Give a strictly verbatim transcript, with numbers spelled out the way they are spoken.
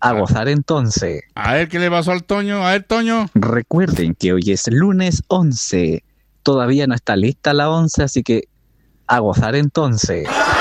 A gozar entonces. A ver qué le pasó al Toño. A ver, Toño. Recuerden que hoy es lunes once. Todavía no está lista la once, así que a gozar entonces.